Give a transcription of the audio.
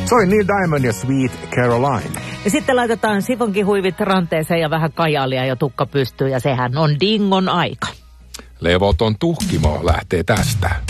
Se oli Neil Diamond ja Sweet Caroline. Ja sitten laitetaan sifonkihuivit ranteeseen ja vähän kajaalia ja tukka pystyy ja sehän on dingon aika. Levoton tuhkimo lähtee tästä.